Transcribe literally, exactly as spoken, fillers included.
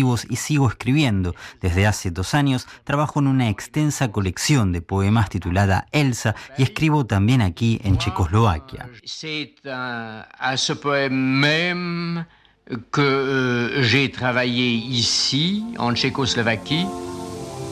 creativos y sigo escribiendo. Desde hace dos años trabajo en una extensa colección de poemas titulada Elsa y escribo también aquí en Checoslovaquia. C'est à, à ce poème même que euh, j'ai travaillé ici, en Tchécoslovaquie.